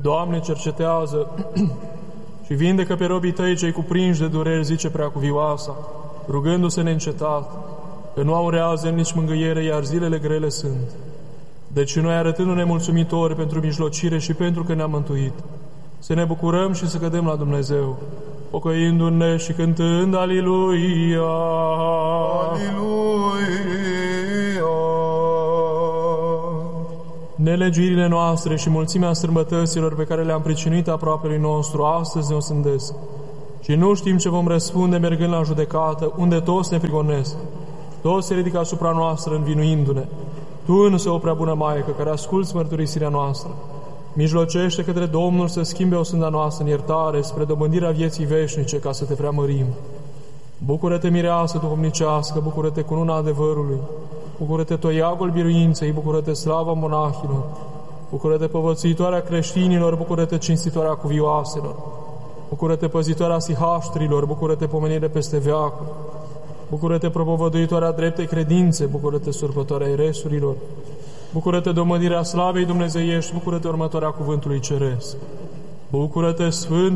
Doamne, cercetează și vindecă pe robii Tăi cei cuprinși de dureri, zice Preacuvioasa, rugându-se neîncetat, că nu au rează nici mângâiere, iar zilele grele sunt. Deci noi, arătându-ne mulțumitori pentru mijlocire și pentru că ne-a mântuit, să ne bucurăm și să cădem la Dumnezeu, pocăindu-ne și cântând Aliluia! Aliluia! Nelegiuirile noastre și mulțimea strâmbătăților pe care le-am pricinuit aproapelui nostru astăzi ne osândesc și nu știm ce vom răspunde mergând la judecată, unde toți ne prigonesc. Toți se ridică asupra noastră învinuindu-ne. Tu însă, o prea bună Maică, care asculți mărturisirea noastră, mijlocește către Domnul să schimbe o sânda noastră în iertare spre dobândirea vieții veșnice, ca să te preamărim. Bucură-te, mireasă duhovnicească, bucură-te cununa adevărului, bucură-te toiagul biruinței, bucură-te slava monahilor, bucură-te povățuitoarea creștinilor, bucură-te cinstitoarea cuvioaselor, bucură-te păzitoarea sihaștrilor, bucură-te pomenire peste veacuri, bucură-te propovăduitoarea dreptei credințe, bucură-te surpătoarea eresurilor, bucură-te domădirea slavei dumnezeiești, bucură-te următoarea cuvântului ceresc, bucură-te, Sfânt